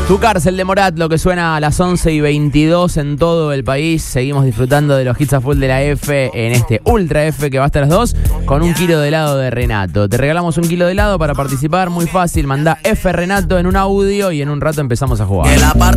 Tu cárcel de Morat, lo que suena a las 11:22 en todo el país. Seguimos disfrutando de los hits a full de la F en este Ultra F que va hasta las 2 con 1 kilo de helado de Renato. Te regalamos 1 kilo de helado para participar, muy fácil. Mandá F Renato en un audio y en un rato empezamos a jugar.